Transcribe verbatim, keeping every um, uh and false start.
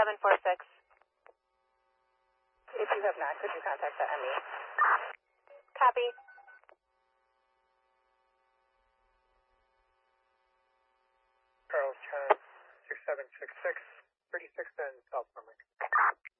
seven four six. If you have not, could you contact the M E? Copy. Charles Chan, six seven six six, thirty-six and South Burbank.